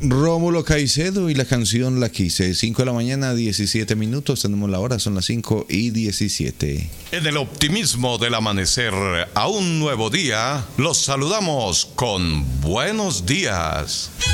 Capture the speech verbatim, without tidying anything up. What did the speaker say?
Rómulo Caicedo y la canción La Quise. cinco de la mañana, diecisiete minutos. Tenemos la hora, son las cinco y diecisiete. En el optimismo del amanecer a un nuevo día, los saludamos con buenos días.